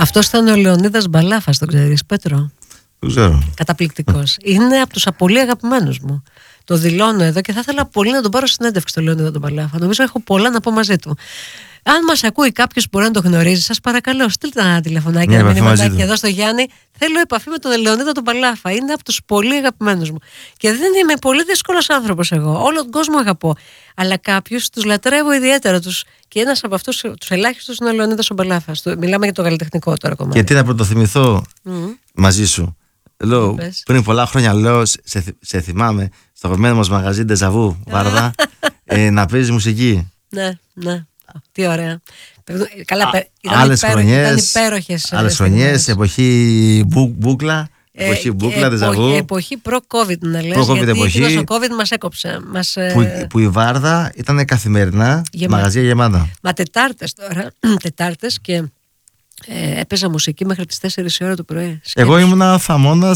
Αυτός ήταν ο Λεωνίδας Μπαλάφας, τον ξέρεις, Πέτρο? Δεν ξέρω. Καταπληκτικός. Είναι από τους πολύ αγαπημένους μου. Το δηλώνω εδώ και θα ήθελα πολύ να τον πάρω συνέντευξη στο Λεωνίδα τον Μπαλάφα. Νομίζω έχω πολλά να πω μαζί του. Αν μας ακούει κάποιος που μπορεί να το γνωρίζει, σας παρακαλώ, στείλτε ένα τηλεφωνάκι, ένα μηνυματάκι εδώ στο Γιάννη. Θέλω επαφή με τον Λεωνίδα τον Μπαλάφα. Είναι από τους πολύ αγαπημένους μου. Και δεν είμαι πολύ δύσκολος άνθρωπος εγώ. Όλο τον κόσμο αγαπώ. Αλλά κάποιους τους λατρεύω ιδιαίτερα. Και ένας από αυτούς τους ελάχιστους είναι ο Λεωνίδας ο Μπαλάφας. Μιλάμε για το καλλιτεχνικό τώρα κομμάτι. Και τι να πρωτοθυμηθώ μαζί σου. Λέω, πριν πολλά χρόνια, λέω, σε θυμάμαι στο αγαπημένο μας μαγαζί Ντεζαβού, Βάρδα, να παίζεις μουσική. Ναι. Τι ωραία. Καλά, άλλες χρονιές, εποχή μπούκλα, Ντεζαβού. Εποχή προ-COVID να λες, γιατί ο COVID μας έκοψε. Που η Βάρδα ήταν καθημερινά μαγαζιά γεμάτα. Μα Τετάρτες και έπαιζα μουσική μέχρι τις 4 η ώρα το πρωί. Εγώ ήμουνα θαμώνας.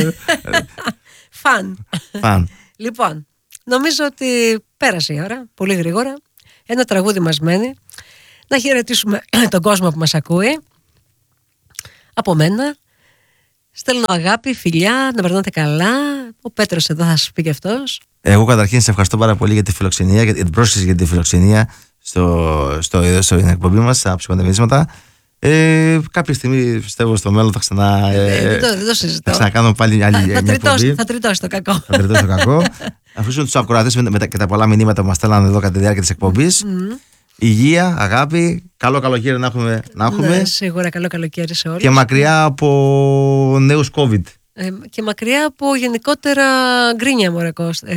Φαν. Λοιπόν, νομίζω ότι πέρασε η ώρα, πολύ γρήγορα. Ένα τραγούδι μας μένει. Να χαιρετήσουμε τον κόσμο που μας ακούει. Από μένα στέλνω αγάπη, φιλιά, να περνάτε καλά. Ο Πέτρος εδώ θα σας πει και αυτός. Εγώ καταρχήν σε ευχαριστώ πάρα πολύ για τη φιλοξενία, για την πρόσκληση για τη φιλοξενία στην εκπομπή μας, στα ψυχοπαντεμίσματα. Κάποια στιγμή πιστεύω στο μέλλον θα ξανακάνω πάλι άλλη εκπομπή. Θα τριτώσει το κακό. Αφήσουμε τους ακροατές και τα πολλά μηνύματα που μας στέλνανε εδώ κατά τη διάρκεια της εκπομπής. Υγεία, αγάπη, καλό καλοκαίρι να έχουμε. Ναι, σίγουρα καλό καλοκαίρι σε όλους. Και μακριά από νέους COVID. Και μακριά από γενικότερα γκρίνια, μωρέ Κώστα.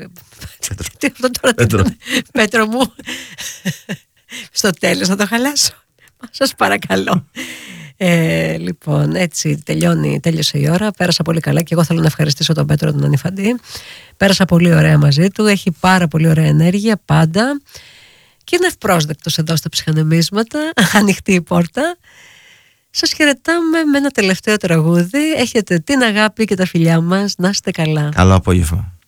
Πέτρο μου. Στο τέλος θα το χαλάσω. Σας παρακαλώ. Λοιπόν, έτσι τέλειωσε η ώρα. Πέρασα πολύ καλά και εγώ θέλω να ευχαριστήσω τον Πέτρο τον Ανιφαντή. Πέρασα πολύ ωραία μαζί του. Έχει πάρα πολύ ωραία ενέργεια πάντα. Και είναι ευπρόσδεκτος εδώ στα ψυχανεμίσματα. Ανοιχτή η πόρτα. Σας χαιρετάμε με ένα τελευταίο τραγούδι. Έχετε την αγάπη και τα φιλιά μας. Να είστε καλά. Καλό απόγευμα.